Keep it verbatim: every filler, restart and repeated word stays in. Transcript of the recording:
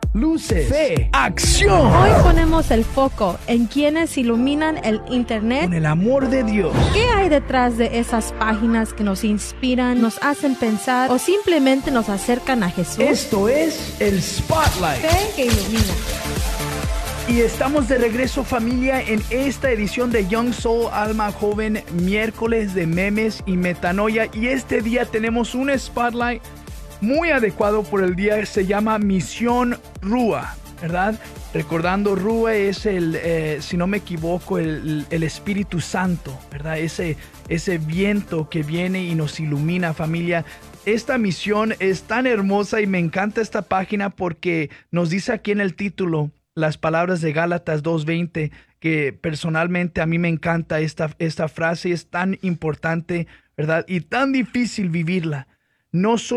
luces, fe, acción. Hoy ponemos el foco en quienes iluminan el Internet con el amor de Dios. ¿Qué hay detrás de esas páginas que nos inspiran, nos hacen pensar o simplemente nos acercan a Jesús? Esto es el Spotlight. Fe que ilumina. Y estamos de regreso, familia, en esta edición de Young Soul, Alma Joven, miércoles de memes y metanoia. Y este día tenemos un Spotlight muy adecuado por el día, se llama Misión Rúa, ¿verdad? Recordando, Rúa es el, eh, si no me equivoco, el, el Espíritu Santo, ¿verdad? Ese, ese viento que viene y nos ilumina, familia. Esta misión es tan hermosa y me encanta esta página porque nos dice aquí en el título las palabras de Gálatas dos veinte, que personalmente a mí me encanta esta, esta frase, es tan importante, ¿verdad? Y tan difícil vivirla. No soy